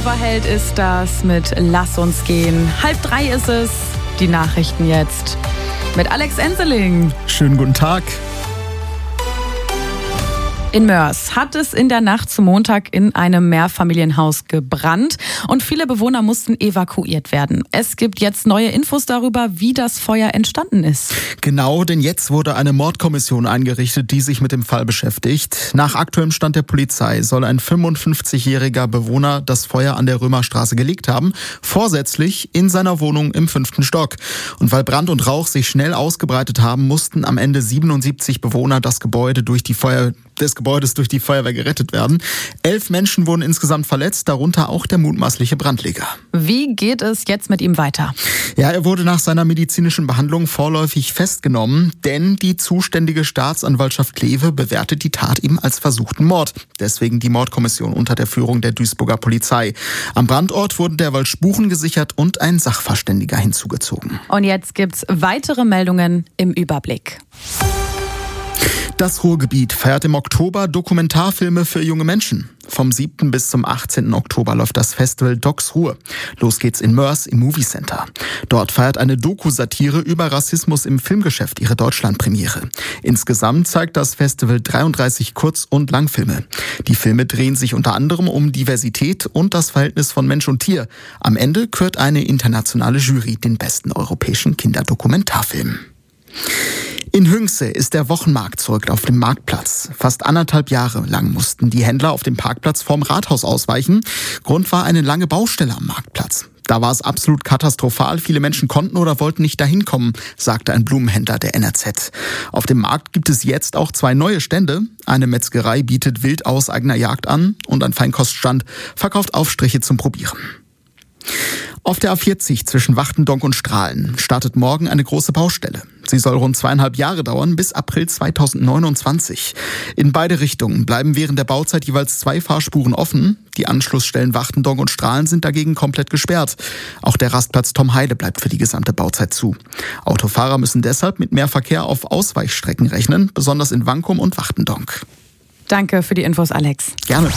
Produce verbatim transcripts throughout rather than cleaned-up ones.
Superheld ist das mit Lass uns gehen. Halb drei ist es. Die Nachrichten jetzt mit Alex Enseling. Schönen guten Tag. In Moers hat es in der Nacht zum Montag in einem Mehrfamilienhaus gebrannt und viele Bewohner mussten evakuiert werden. Es gibt jetzt neue Infos darüber, wie das Feuer entstanden ist. Genau, denn jetzt wurde eine Mordkommission eingerichtet, die sich mit dem Fall beschäftigt. Nach aktuellem Stand der Polizei soll ein fünfundfünfzigjähriger Bewohner das Feuer an der Römerstraße gelegt haben, vorsätzlich in seiner Wohnung im fünften Stock. Und weil Brand und Rauch sich schnell ausgebreitet haben, mussten am Ende siebenundsiebzig Bewohner das Gebäude durch die Feuer des Gebäudes durch die Feuerwehr gerettet werden. Elf Menschen wurden insgesamt verletzt, darunter auch der mutmaßliche Brandleger. Wie geht es jetzt mit ihm weiter? Ja, er wurde nach seiner medizinischen Behandlung vorläufig festgenommen, denn die zuständige Staatsanwaltschaft Kleve bewertet die Tat eben als versuchten Mord. Deswegen die Mordkommission unter der Führung der Duisburger Polizei. Am Brandort wurden derweil Spuren gesichert und ein Sachverständiger hinzugezogen. Und jetzt gibt's weitere Meldungen im Überblick. Das Ruhrgebiet feiert im Oktober Dokumentarfilme für junge Menschen. Vom siebten bis zum achtzehnten Oktober läuft das Festival Docs Ruhr. Los geht's in Moers im Movie Center. Dort feiert eine Doku-Satire über Rassismus im Filmgeschäft ihre Deutschlandpremiere. Insgesamt zeigt das Festival dreiunddreißig Kurz- und Langfilme. Die Filme drehen sich unter anderem um Diversität und das Verhältnis von Mensch und Tier. Am Ende kürt eine internationale Jury den besten europäischen Kinderdokumentarfilm. In Hünxe ist der Wochenmarkt zurück auf dem Marktplatz. Fast anderthalb Jahre lang mussten die Händler auf dem Parkplatz vorm Rathaus ausweichen. Grund war eine lange Baustelle am Marktplatz. Da war es absolut katastrophal. Viele Menschen konnten oder wollten nicht dahin kommen, sagte ein Blumenhändler der N R Z. Auf dem Markt gibt es jetzt auch zwei neue Stände. Eine Metzgerei bietet Wild aus eigener Jagd an und ein Feinkoststand verkauft Aufstriche zum Probieren. Auf der A vierzig zwischen Wachtendonk und Strahlen startet morgen eine große Baustelle. Sie soll rund zweieinhalb Jahre dauern, bis April zweitausendneunundzwanzig. In beide Richtungen bleiben während der Bauzeit jeweils zwei Fahrspuren offen. Die Anschlussstellen Wachtendonk und Strahlen sind dagegen komplett gesperrt. Auch der Rastplatz Tom Heide bleibt für die gesamte Bauzeit zu. Autofahrer müssen deshalb mit mehr Verkehr auf Ausweichstrecken rechnen, besonders in Wankum und Wachtendonk. Danke für die Infos, Alex. Gerne.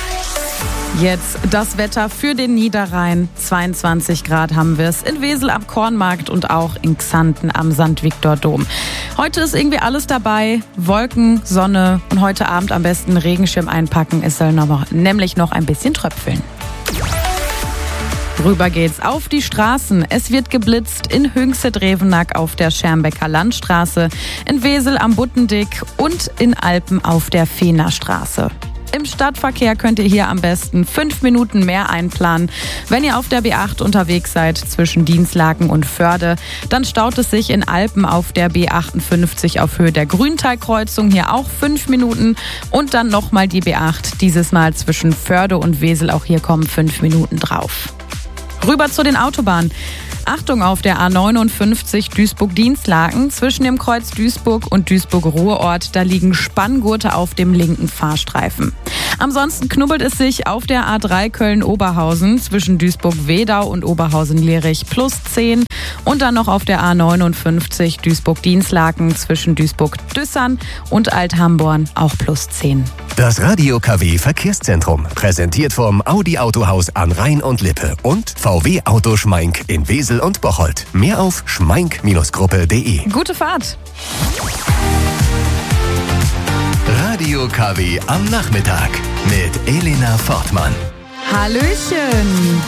Jetzt das Wetter für den Niederrhein. zweiundzwanzig Grad haben wir es in Wesel am Kornmarkt und auch in Xanten am Sankt-Viktor-Dom. Heute ist irgendwie alles dabei. Wolken, Sonne und heute Abend am besten Regenschirm einpacken. Es soll noch, nämlich noch ein bisschen tröpfeln. Rüber geht's auf die Straßen. Es wird geblitzt in Hünxe-Drevenack auf der Schermbecker Landstraße, in Wesel am Buttendick und in Alpen auf der Fehnerstraße. Im Stadtverkehr könnt ihr hier am besten fünf Minuten mehr einplanen. Wenn ihr auf der B acht unterwegs seid zwischen Dinslaken und Förde, dann staut es sich in Alpen auf der B achtundfünfzig auf Höhe der Grüntalkreuzung hier auch fünf Minuten. Und dann nochmal die B acht, dieses Mal zwischen Förde und Wesel, auch hier kommen fünf Minuten drauf. Rüber zu den Autobahnen. Achtung auf der A neunundfünfzig Duisburg-Dinslaken zwischen dem Kreuz Duisburg und Duisburg-Ruhrort. Da liegen Spanngurte auf dem linken Fahrstreifen. Ansonsten knubbelt es sich auf der A drei Köln-Oberhausen zwischen Duisburg-Wedau und Oberhausen-Lierich plus zehn. Und dann noch auf der A neunundfünfzig Duisburg-Dinslaken zwischen Duisburg-Düssern und Althamborn auch plus zehn. Das Radio K W Verkehrszentrum, präsentiert vom Audi Autohaus an Rhein und Lippe und V W Auto Schmeink in Wesel und Bocholt. Mehr auf schmeink Gruppe punkt de. Gute Fahrt! Radio K W am Nachmittag mit Elena Fortmann. Hallöchen!